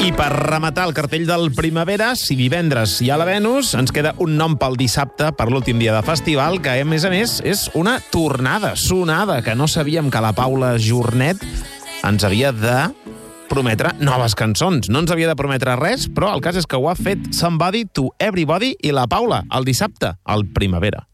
I per rematar el cartell del Primavera, si divendres hi ha la Venus, ens queda un nom pel dissabte, per l'últim dia de festival, que, a més, és una tornada, sonada, que no sabíem que la Paula Jornet ens havia de prometre noves cançons. No ens havia de prometre res, però el cas és que ho ha fet Somebody to Everybody i la Paula, el dissabte, al Primavera.